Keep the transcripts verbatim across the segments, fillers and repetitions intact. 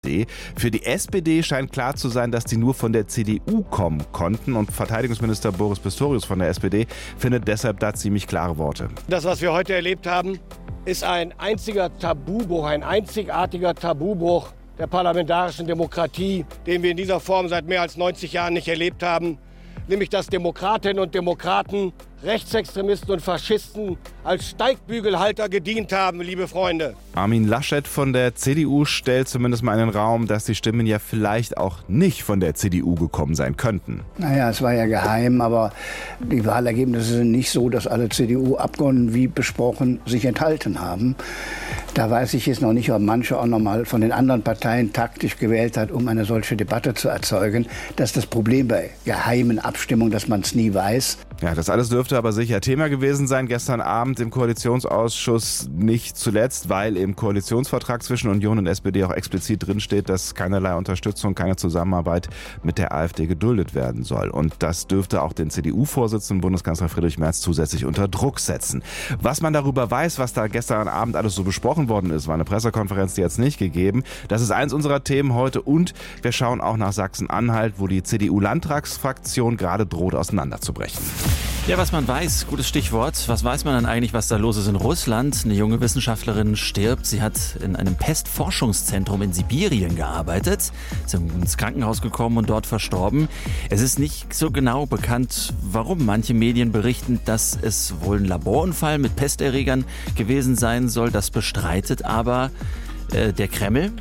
Für die S P D scheint klar zu sein, dass die nur von der C D U kommen konnten und Verteidigungsminister Boris Pistorius von der S P D findet deshalb da ziemlich klare Worte. Das, was wir heute erlebt haben, ist ein einziger Tabubruch, ein einzigartiger Tabubruch der parlamentarischen Demokratie, den wir in dieser Form seit mehr als neunzig Jahren nicht erlebt haben. Nämlich, dass Demokratinnen und Demokraten, Rechtsextremisten und Faschisten als Steigbügelhalter gedient haben, liebe Freunde. Armin Laschet von der C D U stellt zumindest mal in den Raum, dass die Stimmen ja vielleicht auch nicht von der C D U gekommen sein könnten. Naja, es war ja geheim, aber die Wahlergebnisse sind nicht so, dass alle C D U-Abgeordneten, wie besprochen, sich enthalten haben. Da weiß ich jetzt noch nicht, ob manche auch noch mal von den anderen Parteien taktisch gewählt hat, um eine solche Debatte zu erzeugen. Das ist das Problem bei geheimen Abstimmungen, dass man es nie weiß. Ja, das alles dürfte aber sicher Thema gewesen sein gestern Abend im Koalitionsausschuss, nicht zuletzt, weil im Koalitionsvertrag zwischen Union und S P D auch explizit drinsteht, dass keinerlei Unterstützung, keine Zusammenarbeit mit der AfD geduldet werden soll. Und das dürfte auch den C D U-Vorsitzenden Bundeskanzler Friedrich Merz zusätzlich unter Druck setzen. Was man darüber weiß, was da gestern Abend alles so besprochen worden ist, war eine Pressekonferenz, die jetzt nicht gegeben. Das ist eins unserer Themen heute und wir schauen auch nach Sachsen-Anhalt, wo die C D U-Landtagsfraktion gerade droht, auseinanderzubrechen. Ja, was man weiß, gutes Stichwort. Was weiß man dann eigentlich, was da los ist in Russland? Eine junge Wissenschaftlerin stirbt. Sie hat in einem Pestforschungszentrum in Sibirien gearbeitet, ist ins Krankenhaus gekommen und dort verstorben. Es ist nicht so genau bekannt, warum. Manche Medien berichten, dass es wohl ein Laborunfall mit Pesterregern gewesen sein soll. Das bestreitet aber der Kreml.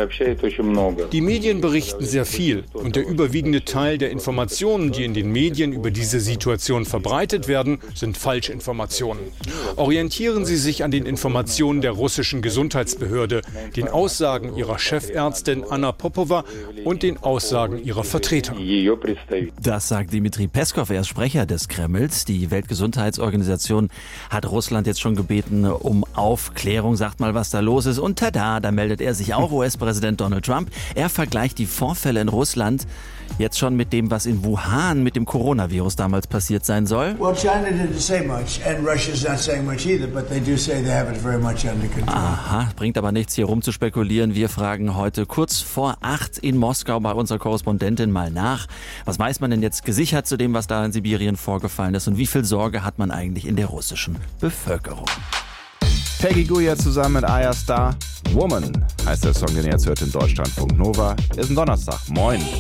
Die Medien berichten sehr viel und der überwiegende Teil der Informationen, die in den Medien über diese Situation verbreitet werden, sind Falschinformationen. Orientieren Sie sich an den Informationen der russischen Gesundheitsbehörde, den Aussagen ihrer Chefärztin Anna Popova und den Aussagen ihrer Vertreter. Das sagt Dmitri Peskov, er ist Sprecher des Kremls. Die Weltgesundheitsorganisation hat Russland jetzt schon gebeten um Aufklärung. Sagt mal, was da los ist. Und tada, da meldet er sich auch, U S-Präsident Donald Trump. Er vergleicht die Vorfälle in Russland jetzt schon mit dem, was in Wuhan mit dem Coronavirus damals passiert sein soll. Aha, bringt aber nichts, hier rum zu spekulieren. Wir fragen heute kurz vor acht in Moskau bei unserer Korrespondentin mal nach. Was weiß man denn jetzt gesichert zu dem, was da in Sibirien vorgefallen ist und wie viel Sorge hat man eigentlich in der russischen Bevölkerung? Peggy Gouya zusammen mit Aya Star. Woman heißt der Song, den ihr jetzt hört in Deutschlandfunk Nova. Ist ein Donnerstag. Moin.